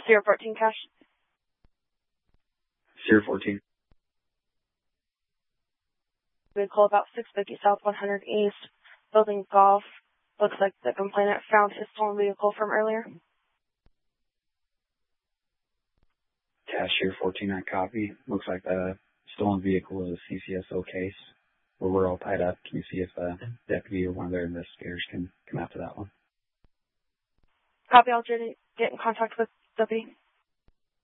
Sierra 14 cash. Sierra 14. Vehicle about 650 South 100 East, building golf. Looks like the complainant found his stolen vehicle from earlier. Cashier 14, I copy. Looks like the stolen vehicle is a CCSO case where we're all tied up. Can you see if a deputy or one of their investigators can come out to that one? Copy, I'll get in contact with deputy.